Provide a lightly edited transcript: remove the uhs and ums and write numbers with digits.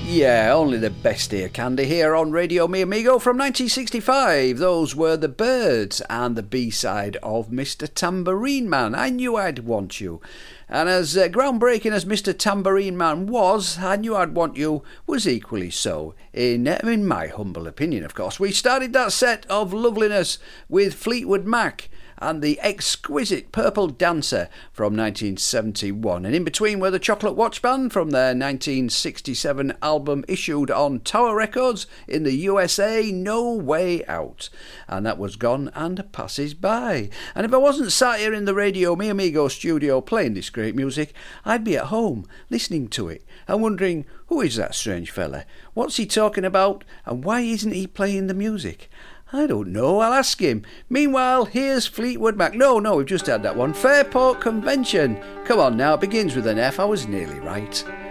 Yeah, only the best ear candy here on Radio Mi Amigo from 1965. Those were the Byrds and the B-side of Mr. Tambourine Man. I Knew I'd Want You. And as groundbreaking as Mr. Tambourine Man was, I Knew I'd Want You was equally so, in my humble opinion, of course. We started that set of loveliness with Fleetwood Mac and the exquisite Purple Dancer from 1971. And in between were the Chocolate Watch Band from their 1967 album issued on Tower Records in the USA, No Way Out. And that was Gone and Passes By. And if I wasn't sat here in the Radio Mi Amigo studio playing this great music, I'd be at home listening to it and wondering, who is that strange fella? What's he talking about? And why isn't he playing the music? I don't know, I'll ask him. Meanwhile, here's Fleetwood Mac. No, we've just had that one. Fairport Convention. Come on now, it begins with an F. I was nearly right.